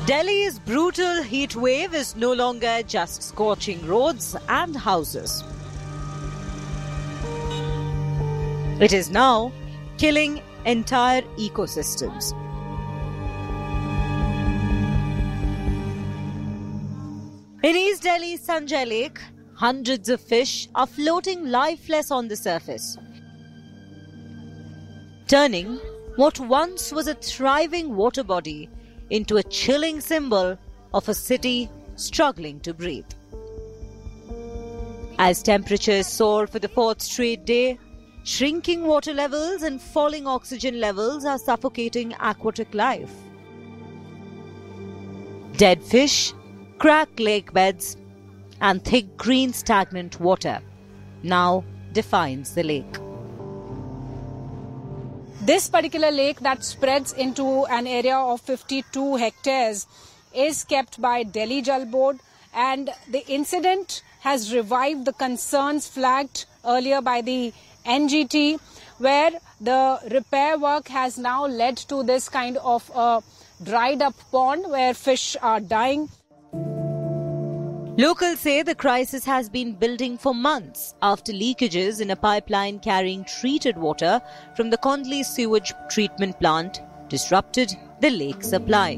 Delhi's brutal heat wave is no longer just scorching roads and houses. It is now killing entire ecosystems. In East Delhi's Sanjay Lake, hundreds of fish are floating lifeless on the surface, turning what once was a thriving water body into a chilling symbol of a city struggling to breathe. As temperatures soar for the fourth straight day, shrinking water levels and falling oxygen levels are suffocating aquatic life. Dead fish, cracked lake beds, and thick green stagnant water now defines the lake. This particular lake that spreads into an area of 52 hectares is kept by Delhi Jal Board, and the incident has revived the concerns flagged earlier by the NGT, where the repair work has now led to this kind of a dried up pond where fish are dying. Locals say the crisis has been building for months after leakages in a pipeline carrying treated water from the Kondli sewage treatment plant disrupted the lake supply.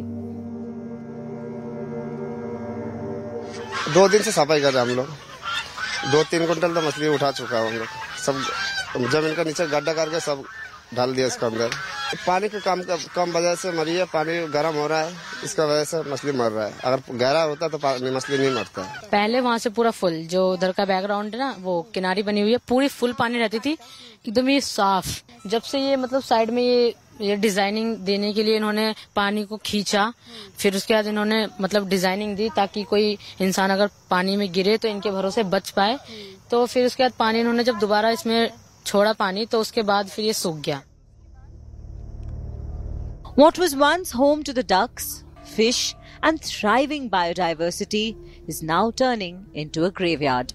2 दिन से सफाई कर रहे हैं हम लोग 2-3 quintal तो मछली उठा चुका है हम लोग सब जमीन का नीचे गड्ढा करके सब डाल दिया इसके अंदर पानी के कम वजह से मरी है पानी गर्म हो रहा है इसका वजह से मछली मर रहा है अगर गहरा होता तो मछली नहीं मरता है पहले वहाँ से पूरा फुल जो उधर का बैकग्राउंड है ना वो किनारी बनी हुई है पूरी फुल पानी रहती थी एकदम ये साफ जब से ये मतलब साइड में ये डिजाइनिंग देने के लिए इन्होंने पानी को खींचा फिर उसके बाद इन्होंने मतलब डिजाइनिंग दी ताकि कोई इंसान अगर पानी में गिरे तो इनके भरोसे बच पाए तो फिर उसके बाद पानी इन्होंने जब दोबारा इसमें छोड़ा पानी तो उसके बाद फिर ये सूख गया. What was once home to the ducks, fish and thriving biodiversity is now turning into a graveyard.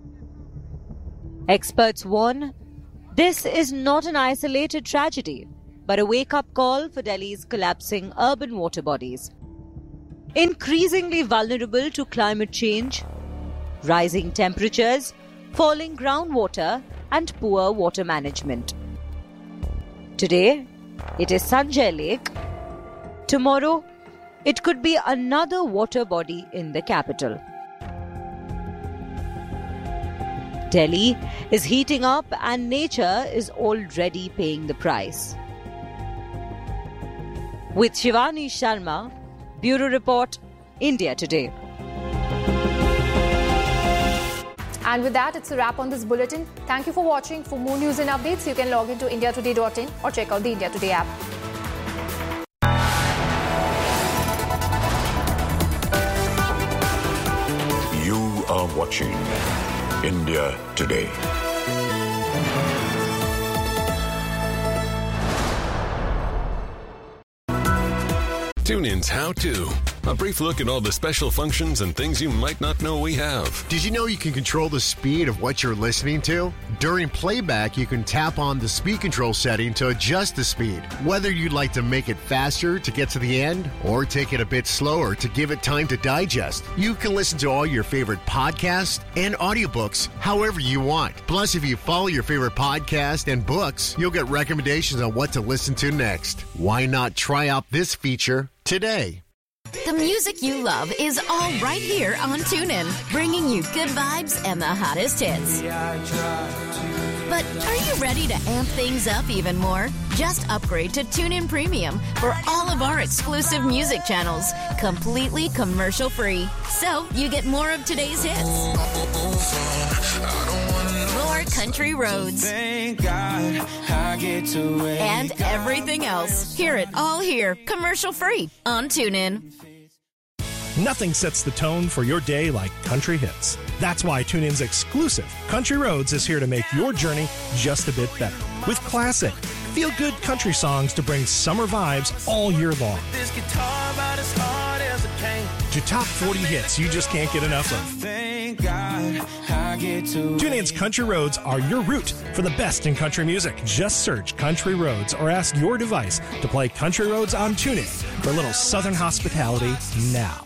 Experts warn this is not an isolated tragedy, but a wake-up call for Delhi's collapsing urban water bodies. Increasingly vulnerable to climate change, rising temperatures, falling groundwater and poor water management. Today, it is Sanjay Lake. Tomorrow, it could be another water body in the capital. Delhi is heating up and nature is already paying the price. With Shivani Sharma, Bureau Report, India Today. And with that, it's a wrap on this bulletin. Thank you for watching. For more news and updates, you can log into indiatoday.in or check out the India Today app. You are watching India Today. TuneIn's How To. A brief look at all the special functions and things you might not know we have. Did you know you can control the speed of what you're listening to? During playback, you can tap on the speed control setting to adjust the speed. Whether you'd like to make it faster to get to the end or take it a bit slower to give it time to digest, you can listen to all your favorite podcasts and audiobooks however you want. Plus, if you follow your favorite podcast and books, you'll get recommendations on what to listen to next. Why not try out this feature today? The music you love is all right here on TuneIn, bringing you good vibes and the hottest hits. But are you ready to amp things up even more? Just upgrade to TuneIn Premium for all of our exclusive music channels, completely commercial-free. So you get more of today's hits, more country roads, and everything else. Hear it all here, commercial-free on TuneIn. Nothing sets the tone for your day like country hits. That's why TuneIn's exclusive Country Roads is here to make your journey just a bit better. With classic, feel-good country songs to bring summer vibes all year long. To top 40 hits you just can't get enough of. thank God I get to. TuneIn's Country Roads are your route for the best in country music. Just search Country Roads or ask your device to play Country Roads on TuneIn for a little Southern hospitality now.